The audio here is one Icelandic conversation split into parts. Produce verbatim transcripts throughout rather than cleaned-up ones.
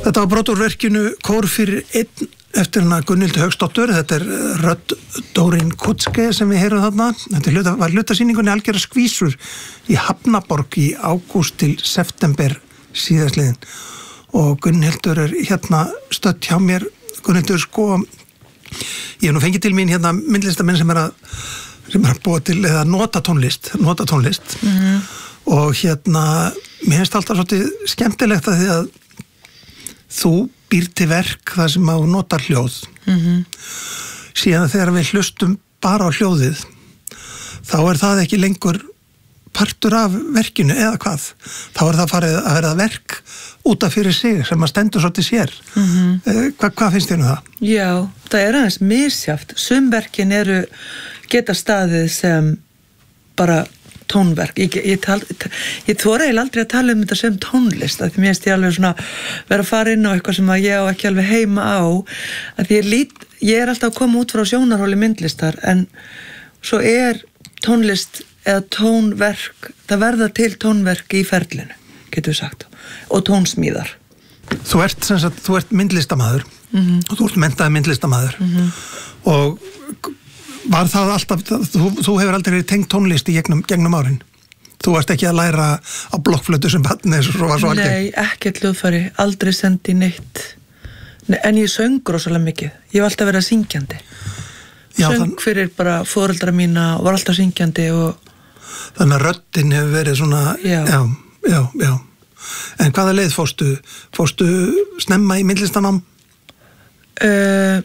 Þetta var brot úr verkinu Kór fyrir einn eftir hana Gunnhildi Hauksdóttur. Þetta er rödd Dórín Kutske sem við heyrum þarna. Þetta hluta, var hlutasýningunni Algjöra skvísur í Hafnaborg í ágúst til september síðastliðin. Og Gunnhildur er hérna stödd hjá mér. Gunnhildur, sko, ég hef nú fengið til mín hérna myndlistamenn sem er að, sem er að búa til eða nota tónlist, nota tónlist. Mm-hmm. Og hérna, mér finnst alltaf svolítið skemmtilegt að því að þú býr til verk þar sem að notar hljóð. Mm-hmm. Síðan þegar við hlustum bara á hljóðið, þá er það ekki lengur partur af verkinu eða hvað. Þá er það farið að verða verk út af fyrir sig sem að stendur svolítið sér. Mm-hmm. Hva, hvað finnst þér um það? Já, það er aðeins misjáft. Sumverkin eru geta staðið sem bara tónverk. Ég, ég, tal, ég þóra eiginlega aldrei að tala um þetta sem tónlist, af því mér finnst ég alveg svona vera að fara inn á eitthvað sem að ég á ekki alveg heima á, af því ég, lít, ég er alltaf að koma út frá sjónarhóli myndlistar, en svo er tónlist eða tónverk, það verða til tónverk í ferlinu, getur við sagt, og tónsmíðar. Þú ert, sem sagt, þú ert myndlistamaður, mm-hmm. og þú ert menntaði myndlistamaður, mm-hmm. og var það alltaf, þú, þú hefur aldrei verið tengt tónlist í gegnum, gegnum árin? Þú varst ekki að læra á blokkflötu sem barni eins og svo var svo algeng? Nei, ekkert hljóðfæri, aldrei sendi neitt. Nei, en ég söng rosalega mikið. Ég var alltaf verið að syngjandi. Já, söng þann... fyrir bara foreldra mína og var alltaf syngjandi og... Þannig að röddin hefur verið svona... Já. Já, já, já. En hvaða leið fórstu? Fórstu snemma í myndlistanám? Uh,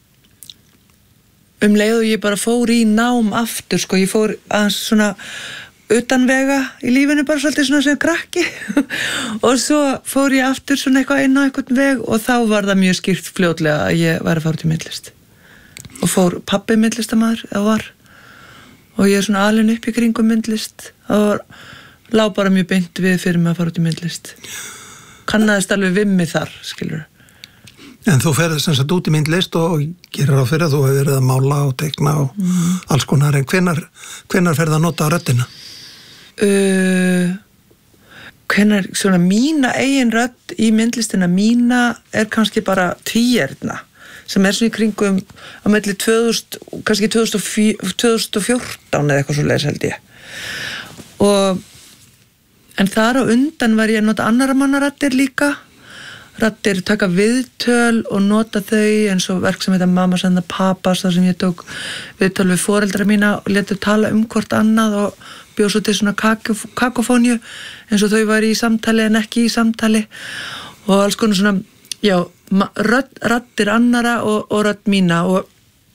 um leið og ég bara fór í nám aftur, sko, ég fór aðeins svona utanvega í lífinu bara svolítið svona sem krakki og svo fór ég aftur svona eitthvað inn á einhvern veg og þá var það mjög skýrt fljótlega að ég var að fara til myndlist og fór pabbi myndlistamaður eða var og ég er svona alin upp í kringum myndlist og lá bara mjög beint við fyrir mig að fara til myndlist kannaðist alveg við mig þar, skilur. En þú ferð sem sagt út í myndlist og gerir á fyrir að þú hefur verið að mála og teikna og mm. alls konar, en hvenar, hvenar ferð að nota röddina? Uh, hvenar, svona mína eigin rödd í myndlistina mína er kannski bara tvíerna sem er svona í kringum á milli tvö þúsund, kannski tvö þúsund og fjórtán eða eitthvað svo leiðis held ég. Og, en þar á undan var ég að nota annara manna raddir líka. Raddir taka viðtöl og nota þau eins og verk sem heita Mamma Senda Papas þar sem ég tók viðtöl við foreldra mína og létu tala um hvort annað og bjóð svo til svona kakofóníu eins og þau væri í samtali en ekki í samtali og alls konar svona, já, rödd, raddir annara og, og rödd mína og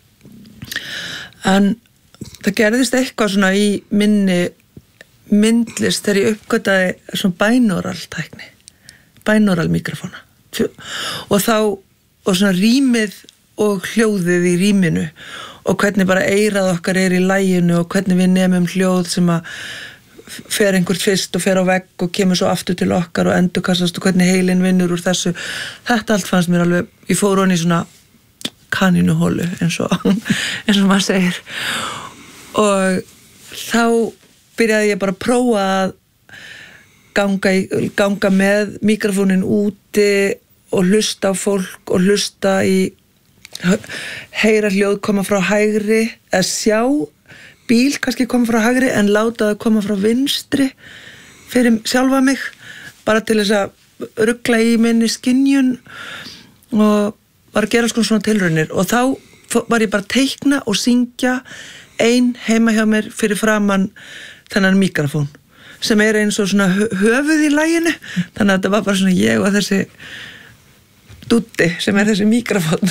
en það gerðist eitthvað svona í minni myndlist þegar ég uppgötaði svona binaural tækni, binaural mikrofóna og þá, og svona rýmið og hljóðið í rýminu og hvernig bara eyrað okkar er í laginu og hvernig við nemum hljóð sem að fer einhvert fyrst og fer á vegg og kemur svo aftur til okkar og endurkastast og hvernig heilin vinnur úr þessu. Þetta allt fannst mér alveg, ég fór honi í svona kanínuhólu eins og, eins og maður segir. Og þá byrjaði ég bara að prófa að ganga, í, ganga með mikrofónin úti og hlusta á fólk og hlusta í heyra hljóð koma frá hægri eða sjá bíl kannski koma frá hægri en láta það koma frá vinstri fyrir sjálfa mig bara til þess að rugla í minni skynjun og bara gera sko svona tilraunir og þá var ég bara að teikna og syngja ein heima hjá mér fyrir framan þennan mikrofón sem er eins og svona höfuð í laginu þannig að þetta var bara svona ég og þessi dútti sem er þessi mikrofón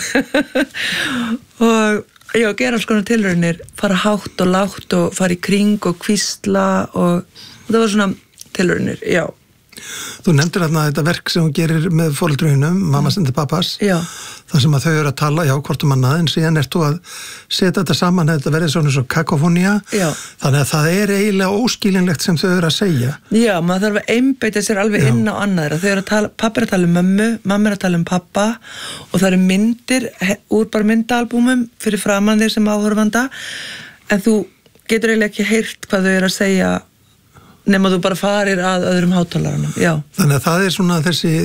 og já, gera alls konar tilraunir fara hátt og lágt og fara í kring og hvísla og, og það var svona tilraunir, já. Þú nefndir þarna þetta verk sem hún gerir með foreldrunum, Mamma Senda Papas, já. þar sem að þau eru að tala, já, hvort um annað, en síðan ert þú að setja þetta saman, þetta verið svona svo kakofónía, þannig að það er eiginlega óskilinlegt sem þau eru að segja. Já, maður þarf að einbeita sér alveg já. Inn á annaðra, þau eru að tala, pappa er að tala um mömmu, mamma er að tala um pappa og það eru myndir úr bara myndaalbúmum fyrir framan þeir sem áhorfanda, en þú getur eiginlega ekki heyrt hvað þau eru að segja nema þú bara farir að öðrum hátalaranum, já. Þannig að það er svona þessi